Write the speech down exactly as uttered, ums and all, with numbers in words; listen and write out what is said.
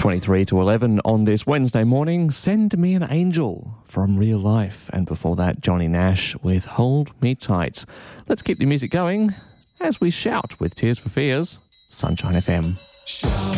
twenty-three to eleven on this Wednesday morning, Send Me an Angel from Real Life. And before that, Johnny Nash with Hold Me Tight. Let's keep the music going as we shout with Tears for Fears, Sunshine F M.